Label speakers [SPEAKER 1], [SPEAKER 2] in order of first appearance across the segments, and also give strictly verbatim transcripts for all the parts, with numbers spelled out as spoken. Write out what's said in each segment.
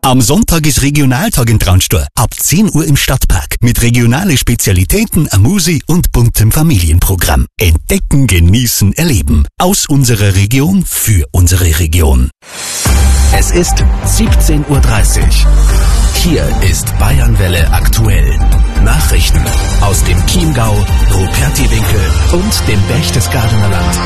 [SPEAKER 1] Am Sonntag ist Regionaltag in Traunstein. Ab zehn Uhr im Stadtpark. Mit regionalen Spezialitäten, Amusi und buntem Familienprogramm. Entdecken, genießen, erleben. Aus unserer Region für unsere Region.
[SPEAKER 2] Es ist siebzehn Uhr dreißig. Hier ist Bayernwelle aktuell. Nachrichten aus dem Chiemgau, Rupertiwinkel und dem Berchtesgadener Land.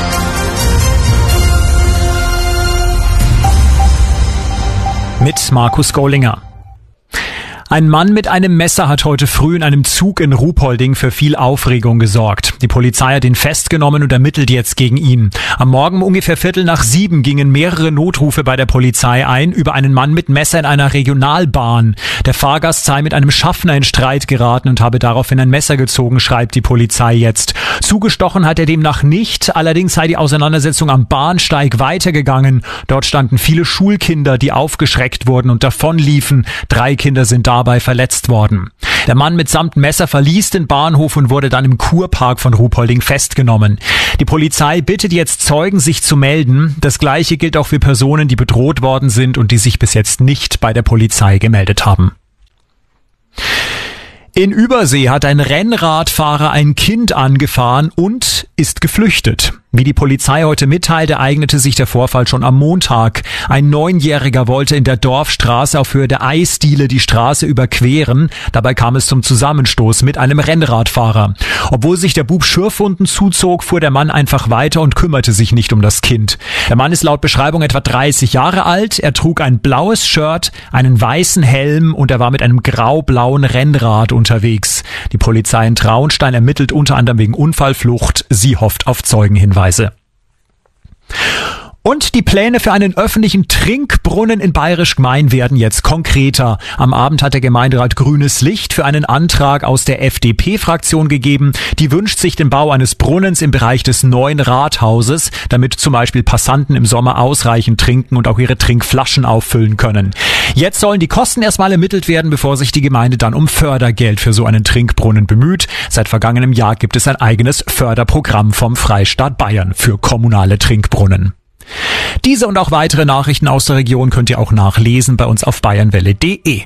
[SPEAKER 3] Mit Markus Gollinger. Ein Mann mit einem Messer hat heute früh in einem Zug in Ruhpolding für viel Aufregung gesorgt. Die Polizei hat ihn festgenommen und ermittelt jetzt gegen ihn. Am Morgen um ungefähr Viertel nach sieben gingen mehrere Notrufe bei der Polizei ein über einen Mann mit Messer in einer Regionalbahn. Der Fahrgast sei mit einem Schaffner in Streit geraten und habe daraufhin ein Messer gezogen, schreibt die Polizei jetzt. Zugestochen hat er demnach nicht, allerdings sei die Auseinandersetzung am Bahnsteig weitergegangen. Dort standen viele Schulkinder, die aufgeschreckt wurden und davonliefen. Drei Kinder sind dabei verletzt worden. Der Mann mitsamt Messer verließ den Bahnhof und wurde dann im Kurpark von Ruhpolding festgenommen. Die Polizei bittet jetzt Zeugen, sich zu melden. Das Gleiche gilt auch für Personen, die bedroht worden sind und die sich bis jetzt nicht bei der Polizei gemeldet haben. In Übersee hat ein Rennradfahrer ein Kind angefahren und ist geflüchtet. Wie die Polizei heute mitteilt, ereignete sich der Vorfall schon am Montag. Ein Neunjähriger wollte in der Dorfstraße auf Höhe der Eisdiele die Straße überqueren. Dabei kam es zum Zusammenstoß mit einem Rennradfahrer. Obwohl sich der Bub Schürfwunden zuzog, fuhr der Mann einfach weiter und kümmerte sich nicht um das Kind. Der Mann ist laut Beschreibung etwa dreißig Jahre alt. Er trug ein blaues Shirt, einen weißen Helm und er war mit einem grau-blauen Rennrad unterwegs. Die Polizei in Traunstein ermittelt unter anderem wegen Unfallflucht. Sie hofft auf Zeugenhinweise. Und die Pläne für einen öffentlichen Trinkbrunnen in Bayerisch Gmein werden jetzt konkreter. Am Abend hat der Gemeinderat grünes Licht für einen Antrag aus der F D P-Fraktion gegeben. Die wünscht sich den Bau eines Brunnens im Bereich des neuen Rathauses, damit zum Beispiel Passanten im Sommer ausreichend trinken und auch ihre Trinkflaschen auffüllen können. Jetzt sollen die Kosten erstmal ermittelt werden, bevor sich die Gemeinde dann um Fördergeld für so einen Trinkbrunnen bemüht. Seit vergangenem Jahr gibt es ein eigenes Förderprogramm vom Freistaat Bayern für kommunale Trinkbrunnen. Diese und auch weitere Nachrichten aus der Region könnt ihr auch nachlesen bei uns auf bayernwelle punkt de.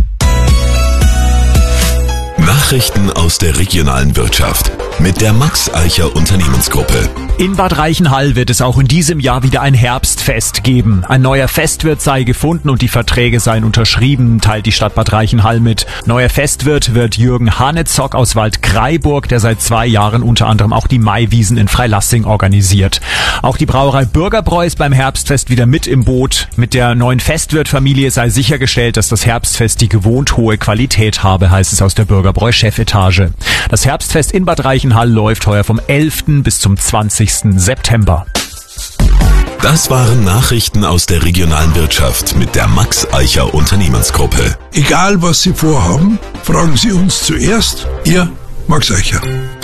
[SPEAKER 4] Nachrichten aus der regionalen Wirtschaft mit der Max Eicher Unternehmensgruppe.
[SPEAKER 3] In Bad Reichenhall wird es auch in diesem Jahr wieder ein Herbstfest geben. Ein neuer Festwirt sei gefunden und die Verträge seien unterschrieben, teilt die Stadt Bad Reichenhall mit. Neuer Festwirt wird Jürgen Hanezock aus Waldkraiburg, der seit zwei Jahren unter anderem auch die Maiwiesen in Freilassing organisiert. Auch die Brauerei Bürgerbräu ist beim Herbstfest wieder mit im Boot. Mit der neuen Festwirtfamilie sei sichergestellt, dass das Herbstfest die gewohnt hohe Qualität habe, heißt es aus der Bürgerbräu-Chefetage. Das Herbstfest in Bad Reichenhall läuft heuer vom elften bis zum zwanzigsten September.
[SPEAKER 4] Das waren Nachrichten aus der regionalen Wirtschaft mit der Max Eicher Unternehmensgruppe.
[SPEAKER 5] Egal was Sie vorhaben, fragen Sie uns zuerst. Ihr Max Eicher.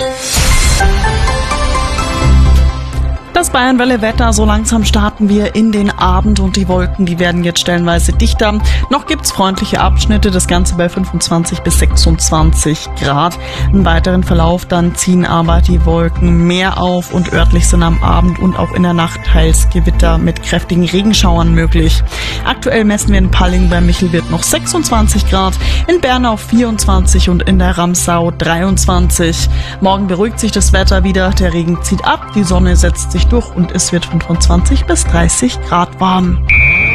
[SPEAKER 6] Das Bayernwelle-Wetter, so langsam starten wir in den Abend und die Wolken, die werden jetzt stellenweise dichter. Noch gibt's freundliche Abschnitte, das Ganze bei fünfundzwanzig bis sechsundzwanzig Grad. Im weiteren Verlauf dann ziehen aber die Wolken mehr auf und örtlich sind am Abend und auch in der Nacht teils Gewitter mit kräftigen Regenschauern möglich. Aktuell messen wir in Palling bei Michelwirt noch sechsundzwanzig Grad, in Bernau vierundzwanzig und in der Ramsau dreiundzwanzig. Morgen beruhigt sich das Wetter wieder, der Regen zieht ab, die Sonne setzt sich durch und es wird fünfundzwanzig bis dreißig Grad warm.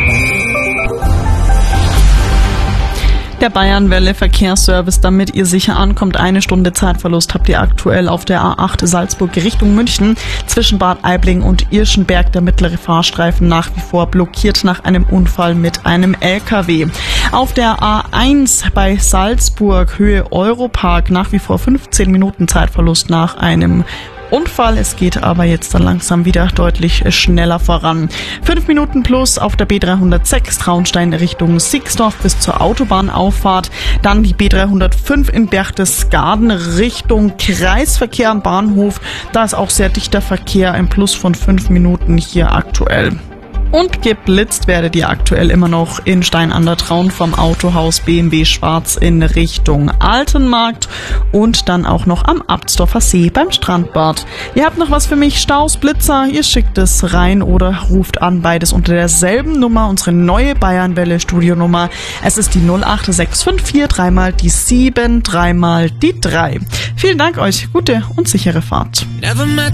[SPEAKER 6] Der Bayernwelle Verkehrsservice, damit ihr sicher ankommt. Eine Stunde Zeitverlust habt ihr aktuell auf der A acht Salzburg Richtung München. Zwischen Bad Aibling und Irschenberg der mittlere Fahrstreifen nach wie vor blockiert nach einem Unfall mit einem L K W. Auf der A eins bei Salzburg Höhe Europark nach wie vor fünfzehn Minuten Zeitverlust nach einem Unfall. Es geht aber jetzt dann langsam wieder deutlich schneller voran. Fünf Minuten plus auf der B dreihundertsechs Traunstein Richtung Sixdorf bis zur Autobahnauffahrt. Dann die B dreihundertfünf in Berchtesgaden Richtung Kreisverkehr am Bahnhof. Da ist auch sehr dichter Verkehr, ein Plus von fünf Minuten hier aktuell. Und geblitzt werdet ihr aktuell immer noch in Stein an der Traun vom Autohaus B M W Schwarz in Richtung Altenmarkt und dann auch noch am Abtsdorfer See beim Strandbad. Ihr habt noch was für mich, Staus, Blitzer, ihr schickt es rein oder ruft an, beides unter derselben Nummer, unsere neue Bayernwelle Studionummer. Es ist die null acht sechs fünf vier, dreimal die sieben, dreimal die drei. Vielen Dank euch, gute und sichere Fahrt.